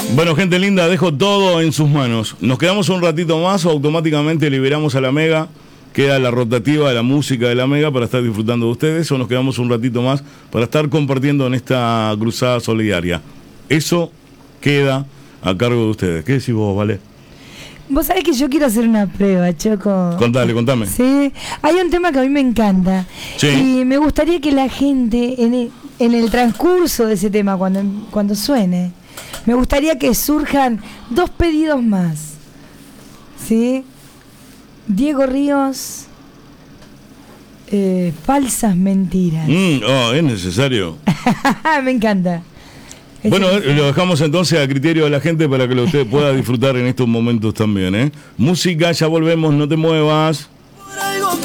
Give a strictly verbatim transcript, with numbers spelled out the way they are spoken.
Bueno, gente linda, dejo todo en sus manos. Nos quedamos un ratito más o automáticamente liberamos a la Mega. Queda la rotativa de la música de la Mega para estar disfrutando de ustedes, o nos quedamos un ratito más para estar compartiendo en esta cruzada solidaria. Eso queda a cargo de ustedes. ¿Qué decís vos, Vale? Vos sabés que yo quiero hacer una prueba, Choco. Contale, contame. Sí, hay un tema que a mí me encanta. Sí. Y me gustaría que la gente, en el, en el transcurso de ese tema, cuando, cuando suene, me gustaría que surjan dos pedidos más. ¿Sí? Diego Ríos, eh, falsas mentiras. Mm, oh, es necesario. Me encanta. Es Bueno, necesario. lo dejamos entonces a criterio de la gente para que usted pueda disfrutar en estos momentos también, ¿eh? Música, ya volvemos, no te muevas.